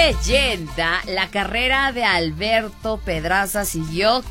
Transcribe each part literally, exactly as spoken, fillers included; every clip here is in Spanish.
Leyenda, la carrera de Alberto Pedraza siguió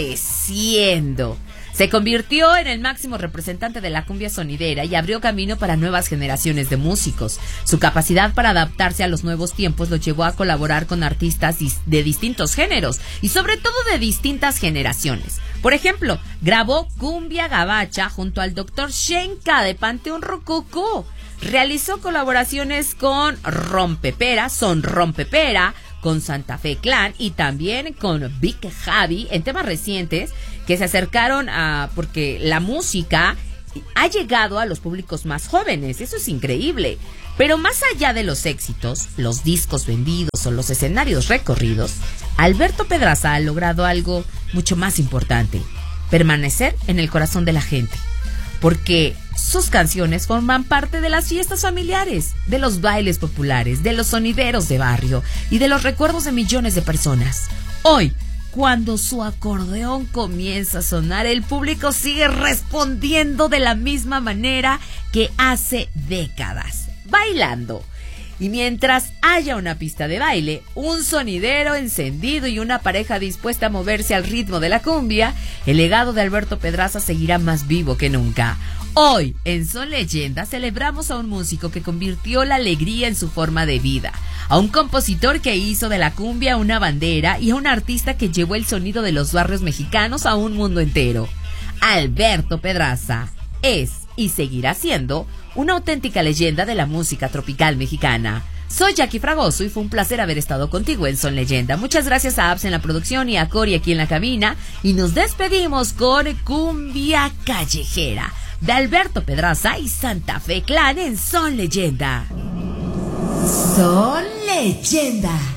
creciendo. Se convirtió en el máximo representante de la cumbia sonidera y abrió camino para nuevas generaciones de músicos. Su capacidad para adaptarse a los nuevos tiempos lo llevó a colaborar con artistas de distintos géneros y sobre todo de distintas generaciones. Por ejemplo, grabó Cumbia Gabacha junto al doctor Shenka de Panteón Rococó. Realizó colaboraciones con Rompepera, Son Rompepera, con Santa Fe Clan y también con Big Javi en temas recientes que se acercaron a... porque la música ha llegado a los públicos más jóvenes, eso es increíble. Pero más allá de los éxitos, los discos vendidos o los escenarios recorridos, Alberto Pedraza ha logrado algo mucho más importante: permanecer en el corazón de la gente. Porque sus canciones forman parte de las fiestas familiares, de los bailes populares, de los sonideros de barrio y de los recuerdos de millones de personas. Hoy, cuando su acordeón comienza a sonar, el público sigue respondiendo de la misma manera que hace décadas, bailando. Y mientras haya una pista de baile, un sonidero encendido y una pareja dispuesta a moverse al ritmo de la cumbia, el legado de Alberto Pedraza seguirá más vivo que nunca. Hoy, en Son Leyenda, celebramos a un músico que convirtió la alegría en su forma de vida, a un compositor que hizo de la cumbia una bandera y a un artista que llevó el sonido de los barrios mexicanos a un mundo entero. Alberto Pedraza es y seguirá siendo una auténtica leyenda de la música tropical mexicana. Soy Jackie Fragoso y fue un placer haber estado contigo en Son Leyenda. Muchas gracias a Abs en la producción y a Cori aquí en la cabina. Y nos despedimos con Cumbia Callejera de Alberto Pedraza y Santa Fe Clan en Son Leyenda. Son Leyenda.